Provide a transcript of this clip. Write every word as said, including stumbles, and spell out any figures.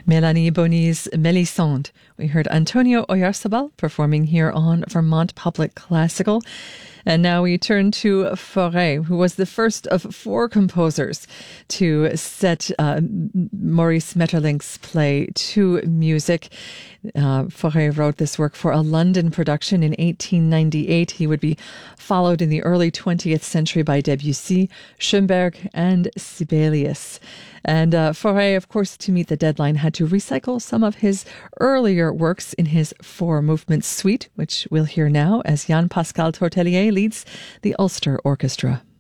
Mélanie Bonny's Mélisande. We heard Antonio Oyarzabal performing here on Vermont Public Classical. And now we turn to Fauré, who was the first of four composers to set uh, Maurice Maeterlinck's play to music. Uh, Fauré wrote this work for a London production in eighteen ninety-eight. He would be followed in the early twentieth century by Debussy, Schoenberg, and Sibelius. And uh, Fauré, of course, to meet the deadline, had to recycle some of his earlier works in his four-movement suite, which we'll hear now as Jan-Pascal Tortelier leads the Ulster Orchestra.